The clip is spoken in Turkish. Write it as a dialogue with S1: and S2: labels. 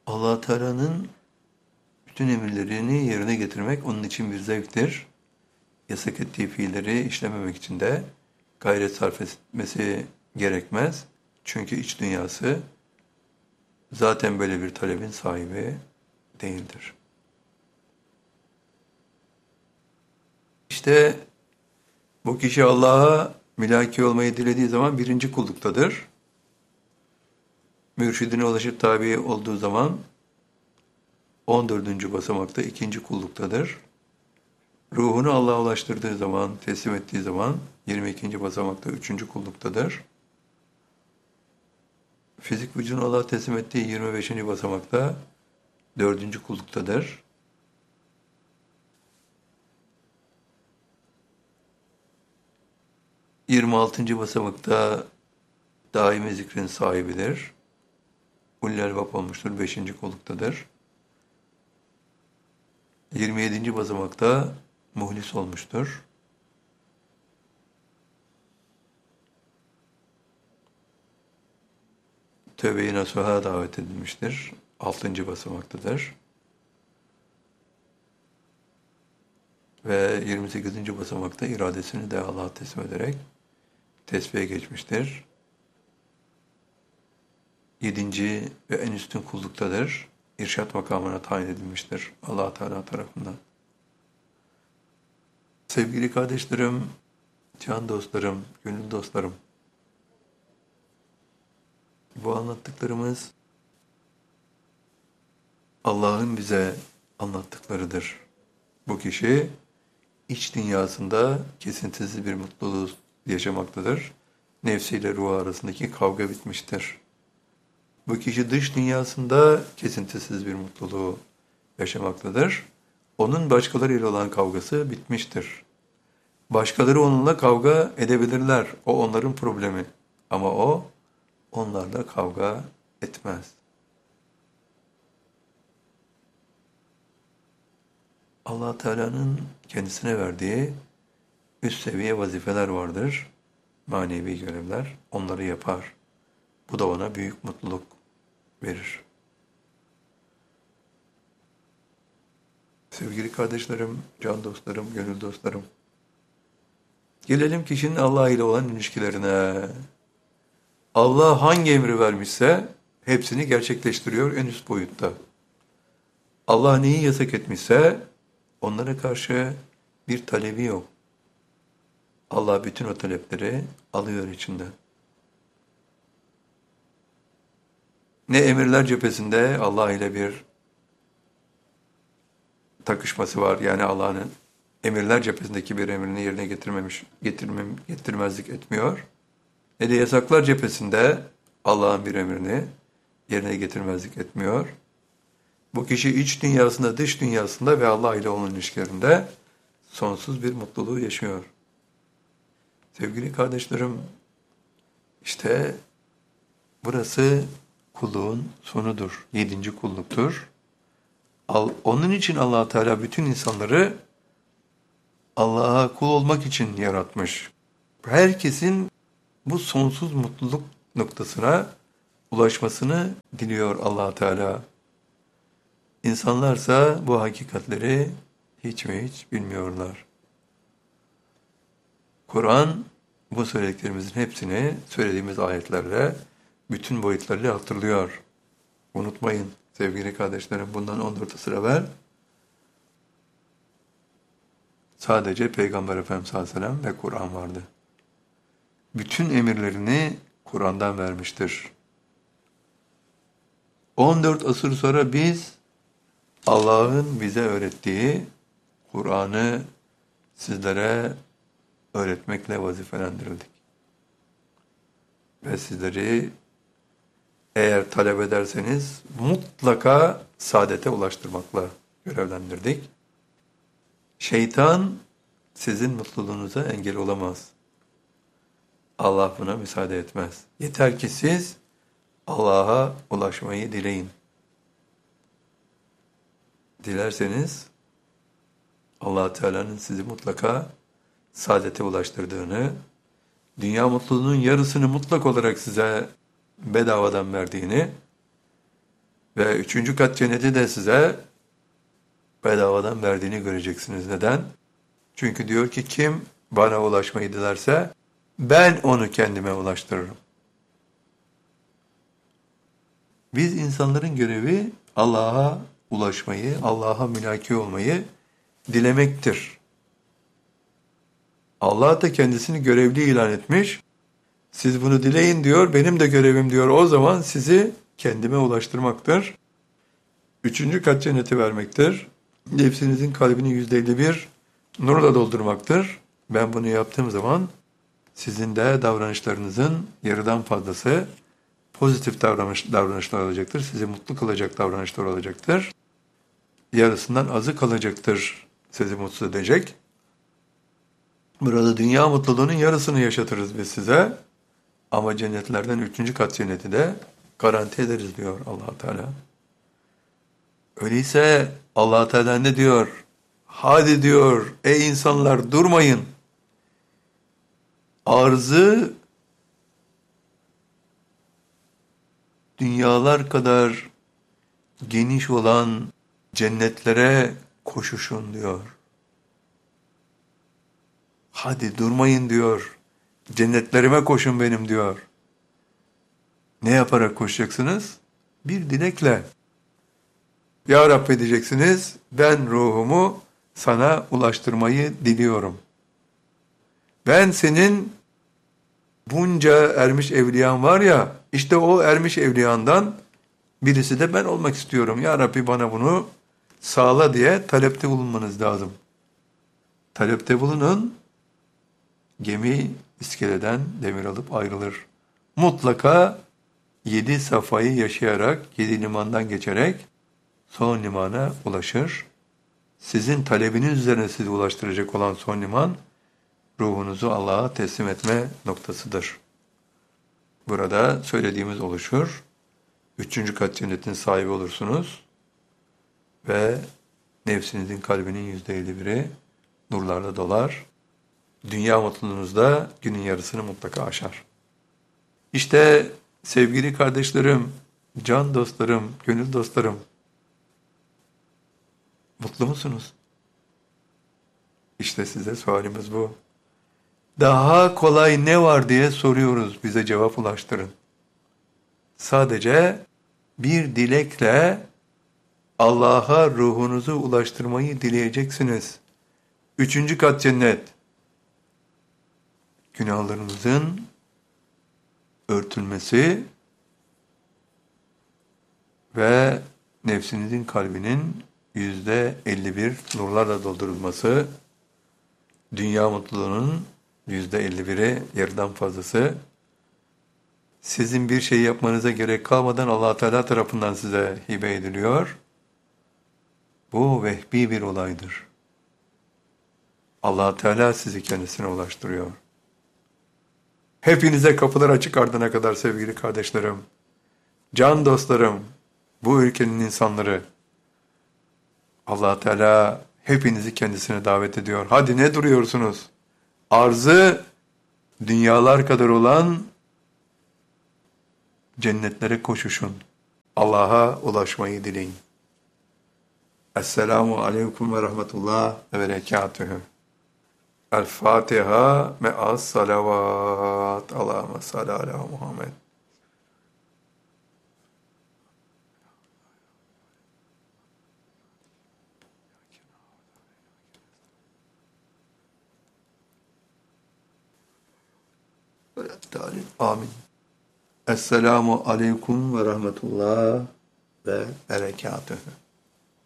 S1: Allah Teala'nın bütün emirlerini yerine getirmek onun için bir zevktir. Yasak ettiği fiilleri işlememek için de gayret sarf etmesi gerekmez. Çünkü iç dünyası zaten böyle bir talebin sahibi değildir. İşte bu kişi Allah'a mülaki olmayı dilediği zaman birinci kulluktadır. Mürşidine ulaşıp tabi olduğu zaman 14. basamakta ikinci kulluktadır. Ruhunu Allah'a ulaştırdığı zaman, teslim ettiği zaman 22. basamakta üçüncü kulluktadır. Fizik vücudunu Allah'a teslim ettiği 25. basamakta dördüncü kulluktadır. ...26. basamakta daimi zikrin sahibidir. Ulul Albab olmuştur, 5. kulluktadır. 27. basamakta muhlis olmuştur. Tövbe-i nasuha davet edilmiştir. 6. basamaktadır. Ve 28. basamakta iradesini de Allah'a teslim ederek tesbihe geçmiştir. 7. ve en üstün kulluktadır. İrşad makamına tayin edilmiştir Allah Teala tarafından. Sevgili kardeşlerim, can dostlarım, gönül dostlarım, bu anlattıklarımız Allah'ın bize anlattıklarıdır. Bu kişi iç dünyasında kesintisiz bir mutluluğu yaşamaktadır. Nefsiyle ruhu arasındaki kavga bitmiştir. Bu kişi dış dünyasında kesintisiz bir mutluluğu yaşamaktadır. Onun başkalarıyla olan kavgası bitmiştir. Başkaları onunla kavga edebilirler. O onların problemi. Ama o onlarla kavga etmez. Allah Teala'nın kendisine verdiği üst seviye vazifeler vardır. Manevi görevler. Onları yapar. Bu da ona büyük mutluluk verir. Sevgili kardeşlerim, can dostlarım, gönül dostlarım. Gelelim kişinin Allah ile olan ilişkilerine. Allah hangi emri vermişse hepsini gerçekleştiriyor en üst boyutta. Allah neyi yasak etmişse onlara karşı bir talebi yok. Allah bütün o talepleri alıyor içinden. Ne emirler cephesinde Allah ile bir takışması var. Yani Allah'ın emirler cephesindeki bir emrini yerine getirmezlik etmiyor. Ne de yasaklar cephesinde Allah'ın bir emrini yerine getirmezlik etmiyor. Bu kişi iç dünyasında, dış dünyasında ve Allah ile olan ilişkilerinde sonsuz bir mutluluğu yaşıyor. Sevgili kardeşlerim, işte burası kulluğun sonudur. 7. kulluktur. Onun için Allah Teala bütün insanları Allah'a kul olmak için yaratmış. Herkesin bu sonsuz mutluluk noktasına ulaşmasını diliyor Allah Teala. İnsanlarsa bu hakikatleri hiç mi hiç bilmiyorlar. Kur'an bu söylediklerimizin hepsini söylediğimiz ayetlerle bütün boyutlarıyla hatırlıyor. Unutmayın sevgili kardeşlerim, bundan 14 asır evvel sadece Peygamber Efendimiz sallallahu aleyhi ve sellem ve Kur'an vardı. Bütün emirlerini Kur'an'dan vermiştir. 14 asır sonra biz Allah'ın bize öğrettiği Kur'an'ı sizlere öğretmekle vazifelendirildik. Ve sizleri eğer talep ederseniz mutlaka saadete ulaştırmakla görevlendirdik. Şeytan sizin mutluluğunuza engel olamaz. Allah buna müsaade etmez. Yeter ki siz Allah'a ulaşmayı dileyin. Dilerseniz Allah Teala'nın sizi mutlaka saadete ulaştırdığını, dünya mutluluğunun yarısını mutlak olarak size bedavadan verdiğini Ve 3. kat cenneti de size bedavadan verdiğini göreceksiniz. Neden? Çünkü diyor ki kim bana ulaşmayı dilerse ben onu kendime ulaştırırım. Biz insanların görevi Allah'a ulaşmayı, Allah'a mülaki olmayı dilemektir. Allah da kendisini görevli ilan etmiş. Siz bunu dileyin diyor, benim de görevim diyor. O zaman sizi kendime ulaştırmaktır. 3. kat cenneti vermektir. Nefsinizin kalbini %51 nurla doldurmaktır. Ben bunu yaptığım zaman sizin de davranışlarınızın yarıdan fazlası pozitif davranışlar olacaktır. Sizi mutlu kılacak davranışlar olacaktır. Yarısından azı kalacaktır. Sizi mutsuz edecek. Burada dünya mutluluğunun yarısını yaşatırız biz size. Ama cennetlerden 3. kat cenneti de garanti ederiz diyor Allah Teala. Öyleyse Allah Teala ne diyor? Hadi diyor ey insanlar durmayın. Arzı dünyalar kadar geniş olan cennetlere koşuşun diyor. Hadi durmayın diyor. Cennetlerime koşun benim diyor. Ne yaparak koşacaksınız? Bir dilekle. Ya Rabbi diyeceksiniz, ben ruhumu sana ulaştırmayı diliyorum. Ben senin bunca ermiş evliyan var ya, işte o ermiş evliyandan birisi de ben olmak istiyorum. Ya Rabbi bana bunu sağla diye talepte bulunmanız lazım. Talepte bulunun, gemi iskeleden demir alıp ayrılır. Mutlaka 7 safhayı yaşayarak, 7 limandan geçerek son limana ulaşır. Sizin talebiniz üzerine sizi ulaştıracak olan son liman, ruhunuzu Allah'a teslim etme noktasıdır. Burada söylediğimiz oluşur. 3. kat cennetin sahibi olursunuz ve nefsinizin kalbinin %51'i nurlarla dolar. Dünya mutluluğunuzda günün yarısını mutlaka aşar. İşte sevgili kardeşlerim, can dostlarım, gönül dostlarım, mutlu musunuz? İşte size sualimiz bu. Daha kolay ne var diye soruyoruz, bize cevap ulaştırın. Sadece bir dilekle Allah'a ruhunuzu ulaştırmayı dileyeceksiniz. 3. kat cennet. Günahlarınızın örtülmesi ve nefsinizin kalbinin %51 nurlarla doldurulması, dünya mutluluğunun %51'i yarıdan fazlası, sizin bir şey yapmanıza gerek kalmadan Allah Teala tarafından size hibe ediliyor. Bu vehbi bir olaydır. Allah Teala sizi kendisine ulaştırıyor. Hepinize kapılar açık ardına kadar sevgili kardeşlerim, can dostlarım, bu ülkenin insanları, Allah Teala hepinizi kendisine davet ediyor. Hadi ne duruyorsunuz? Arzı dünyalar kadar olan cennetlere koşuşun. Allah'a ulaşmayı dileyin. Esselamu aleyküm ve rahmetullah ve berekatühü. El Fatiha me'as salavat. Allahümme salli ala Muhammed. Amin. Esselamu aleyküm ve rahmetullah ve berekatühü.